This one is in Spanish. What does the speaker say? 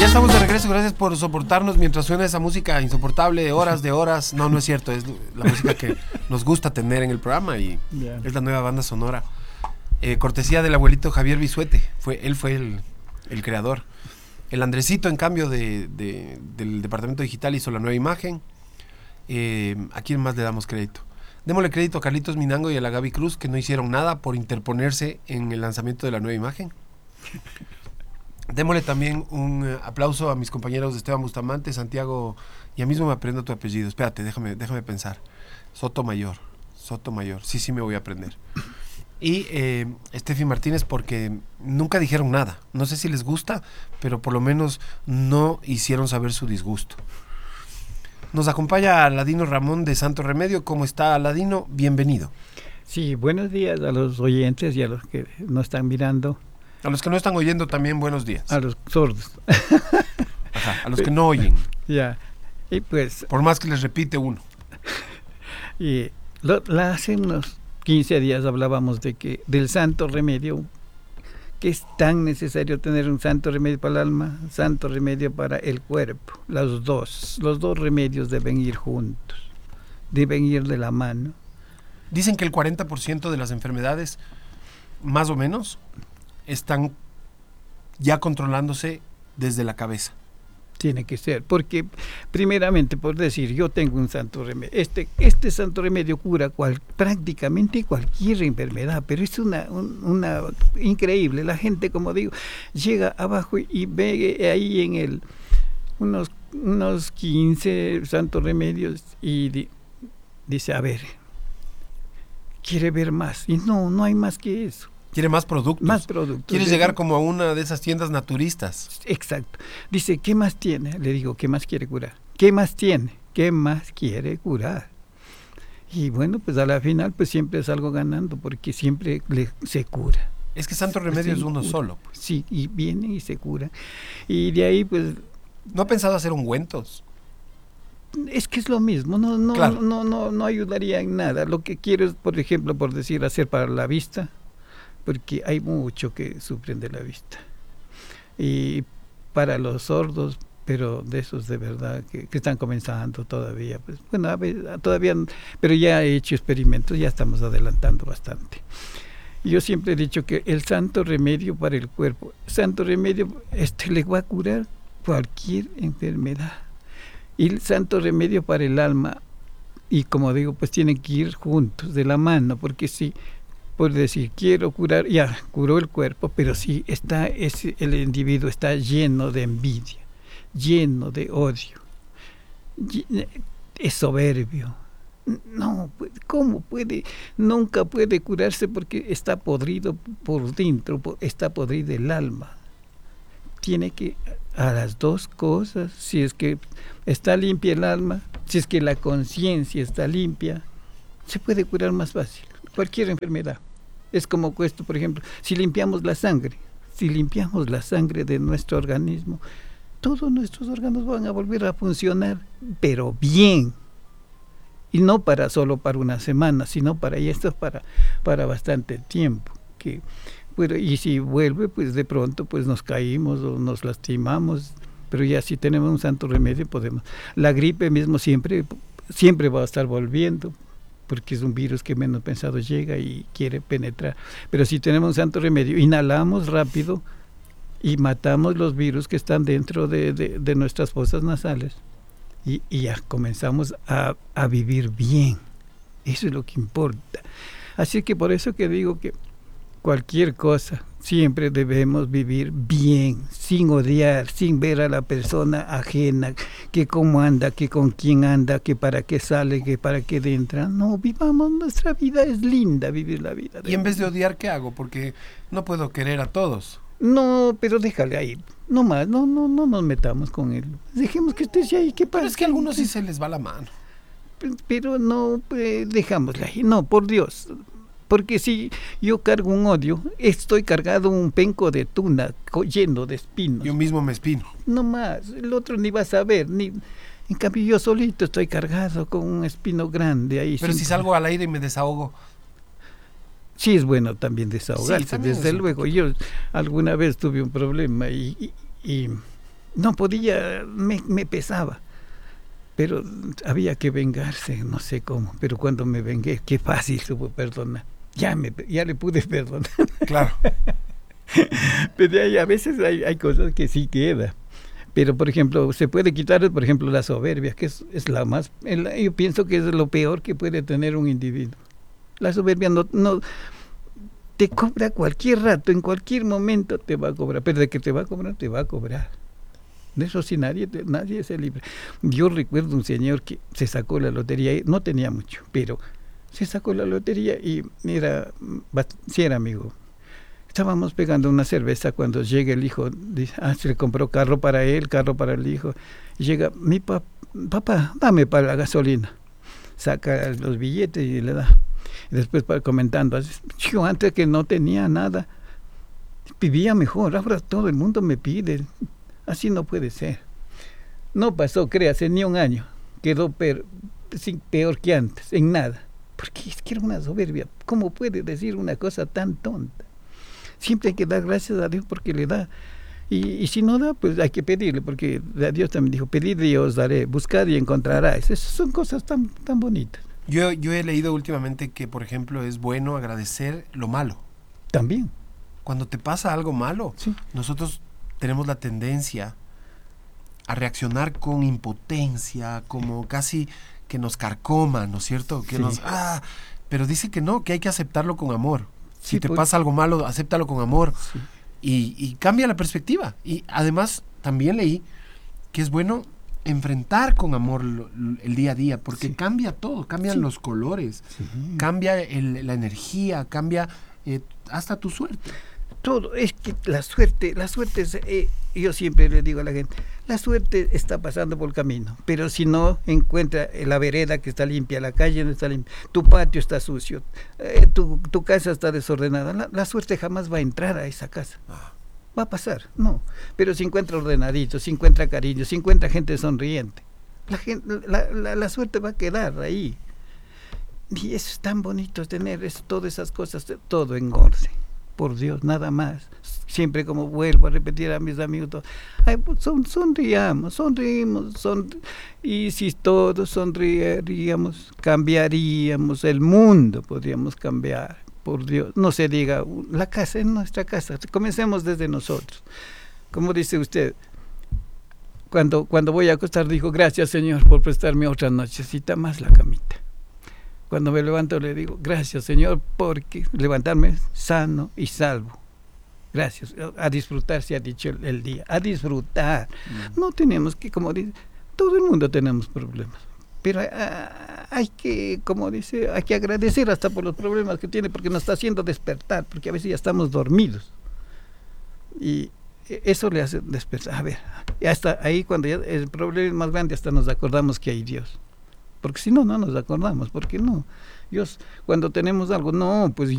Ya estamos de regreso, gracias por soportarnos mientras suena esa música insoportable de horas. No, no es cierto, es la música que nos gusta tener en el programa y es la nueva banda sonora. Cortesía del abuelito Javier Bisuete, él fue el creador. El Andresito, en cambio, del departamento digital hizo la nueva imagen. ¿A quién más le damos crédito? Démosle crédito a Carlitos Minango y a la Gaby Cruz, que no hicieron nada por interponerse en el lanzamiento de la nueva imagen. Démosle también un aplauso a mis compañeros Esteban Bustamante, Santiago, ya mismo me aprendo tu apellido, espérate, déjame pensar. Sotomayor, sí me voy a aprender. Y Estefi Martínez, porque nunca dijeron nada, no sé si les gusta, pero por lo menos no hicieron saber su disgusto. Nos acompaña Aladino Ramón de Santo Remedio. ¿Cómo está, Aladino? Bienvenido. Sí, buenos días a los oyentes y a los que nos están mirando. A los que no están oyendo también, buenos días. A los sordos. Ajá, a los que no oyen. Ya, y pues... Por más que les repite uno. Y hace unos 15 días hablábamos del santo remedio, que es tan necesario tener un santo remedio para el alma, santo remedio para el cuerpo. Los dos remedios deben ir juntos, deben ir de la mano. Dicen que el 40% de las enfermedades, más o menos, están ya controlándose desde la cabeza. Tiene que ser, porque primeramente, por decir, yo tengo un santo remedio. Este santo remedio cura prácticamente cualquier enfermedad, pero es una increíble. La gente, como digo, llega abajo y ve ahí en unos 15 santos remedios y dice, a ver, quiere ver más. Y no hay más que eso. Quiere más productos. Más productos. Quiere llegar como a una de esas tiendas naturistas. Exacto. Dice, ¿qué más tiene? Le digo, ¿qué más quiere curar? ¿Qué más tiene? ¿Qué más quiere curar? Y bueno, pues a la final pues siempre salgo ganando porque siempre se cura. Es que santo remedio es uno solo. Pues. Sí, y viene y se cura. Y de ahí pues... ¿No ha pensado hacer ungüentos? Es que es lo mismo, Claro. no ayudaría en nada. Lo que quiero es, por ejemplo, por decir, hacer para la vista, porque hay mucho que sufren de la vista. Y para los sordos, pero de esos de verdad que están comenzando todavía, pues bueno, a ver, todavía, pero ya he hecho experimentos, ya estamos adelantando bastante. Yo siempre he dicho que el santo remedio para el cuerpo, santo remedio, le va a curar cualquier enfermedad. Y el santo remedio para el alma, y como digo, pues tienen que ir juntos, de la mano, porque si por decir, quiero curar, ya curó el cuerpo, pero si el individuo está lleno de envidia, lleno de odio, es soberbio. No, ¿cómo puede? Nunca puede curarse porque está podrido por dentro, está podrido el alma. Tiene que a las dos cosas, si es que está limpia el alma, si es que la conciencia está limpia, se puede curar más fácil. Cualquier enfermedad. Es como esto, por ejemplo, si limpiamos la sangre de nuestro organismo, todos nuestros órganos van a volver a funcionar, pero bien. Y no solo para una semana, sino para bastante tiempo. Y si vuelve, pues de pronto pues nos caímos o nos lastimamos, pero ya si tenemos un santo remedio podemos. La gripe mismo siempre va a estar volviendo, porque es un virus que menos pensado llega y quiere penetrar. Pero si tenemos un santo remedio, inhalamos rápido y matamos los virus que están dentro de nuestras fosas nasales y ya comenzamos a vivir bien. Eso es lo que importa. Así que por eso que digo que cualquier cosa, siempre debemos vivir bien, sin odiar, sin ver a la persona ajena, que cómo anda, que con quién anda, que para qué sale, que para qué entra. No, vivamos nuestra vida, es linda vivir la vida. Y en vez de odiar, ¿qué hago? Porque no puedo querer a todos. No, pero déjale ahí, no más, no nos metamos con él. Dejemos que esté ahí, ¿qué pasa? Pero es que a algunos sí se les va la mano. Pero no, dejámosle ahí, no, por Dios. Porque si yo cargo un odio, estoy cargado un penco de tuna lleno de espinos. Yo mismo me espino. No más, el otro ni va a saber, en cambio yo solito estoy cargado con un espino grande ahí. Pero si salgo al aire y me desahogo. Sí, es bueno también desahogarse, sí, también desde luego. Yo alguna vez tuve un problema y no podía, me pesaba. Pero había que vengarse, no sé cómo. Pero cuando me vengué, qué fácil supo perdonar. Ya le pude perdonar. Claro. Pero a veces hay cosas que sí queda. Pero, por ejemplo, se puede quitar, por ejemplo, la soberbia, que es la más... yo pienso que es lo peor que puede tener un individuo. La soberbia no te cobra cualquier rato, en cualquier momento te va a cobrar. Pero de que te va a cobrar, te va a cobrar. De eso sí nadie se libre. Yo recuerdo un señor que se sacó la lotería, no tenía mucho, pero se sacó la lotería y sí era amigo. Estábamos pegando una cerveza cuando llega el hijo, dice, se le compró carro para él, carro para el hijo. Y llega, mi papá, dame para la gasolina. Saca los billetes y le da. Y después comentando, yo antes que no tenía nada, vivía mejor, ahora todo el mundo me pide. Así no puede ser. No pasó, créase, ni un año. Quedó peor que antes, en nada. Porque es que era una soberbia. ¿Cómo puede decir una cosa tan tonta? Siempre hay que dar gracias a Dios porque le da. Y si no da, pues hay que pedirle, porque Dios también dijo, pedid y os daré, buscad y encontrarás. Esas son cosas tan bonitas. Yo he leído últimamente que, por ejemplo, es bueno agradecer lo malo. También. Cuando te pasa algo malo, sí, nosotros tenemos la tendencia a reaccionar con impotencia, como casi que nos carcoma, ¿no es cierto? Que sí. Pero dice que no, que hay que aceptarlo con amor. Si te pasa algo malo, acéptalo con amor. Sí. Y cambia la perspectiva. Y además también leí que es bueno enfrentar con amor el día a día, porque sí, cambia todo, cambian los colores, sí, cambia la energía, cambia hasta tu suerte. Todo, es que la suerte es, yo siempre le digo a la gente, la suerte está pasando por el camino, pero si no encuentra la vereda que está limpia, la calle no está limpia, tu patio está sucio, tu casa está desordenada, la suerte jamás va a entrar a esa casa. Va a pasar, no, pero si encuentra ordenadito, si encuentra cariño, si encuentra gente sonriente, la suerte va a quedar ahí. Y eso es tan bonito tener todas esas cosas, todo en orden. Por Dios, nada más. Siempre, como vuelvo a repetir a mis amigos, pues sonríamos, y si todos sonriríamos, cambiaríamos el mundo, podríamos cambiar. Por Dios, no se diga, la casa es nuestra casa, comencemos desde nosotros. Como dice usted, cuando voy a acostar, digo, gracias Señor por prestarme otra nochecita más la camita. Cuando me levanto le digo, gracias Señor, porque levantarme sano y salvo. Gracias. A disfrutar se ha dicho el día. A disfrutar. No tenemos que, como dice, todo el mundo tenemos problemas. Pero hay que, como dice, hay que agradecer hasta por los problemas que tiene, porque nos está haciendo despertar, porque a veces ya estamos dormidos. Y eso le hace despertar. A ver, hasta ahí cuando ya el problema es más grande, hasta nos acordamos que hay Dios. Porque si no, no nos acordamos. ¿Por qué no? Dios, cuando tenemos algo, no, pues